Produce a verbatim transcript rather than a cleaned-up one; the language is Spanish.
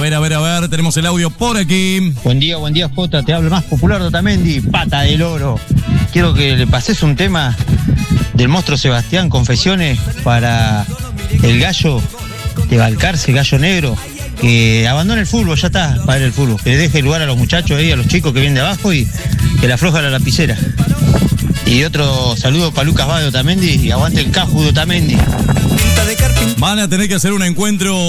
ver, a ver, a ver, tenemos el audio por aquí. Buen día, buen día, Jota, te hablo más popular de Otamendi, pata del oro. Quiero que le pases un tema del monstruo Sebastián, Confesiones, para el gallo de Balcarce, gallo negro, que abandone el fútbol, ya está, para el fútbol, que le deje lugar a los muchachos ahí, a los chicos que vienen de abajo y que le afloja la lapicera. Y otro saludo para Lucas Bade de Otamendi y aguante el Caju de Otamendi. Van a tener que hacer un encuentro